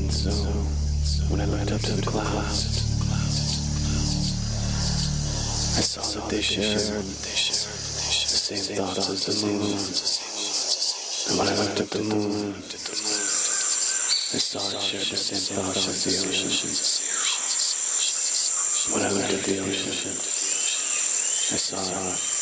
so when I looked up to the clouds, I saw that they shared the same thoughts as the moon. And when I looked at the moon, I saw it shared the same thoughts as the ocean. When I looked at the ocean, I saw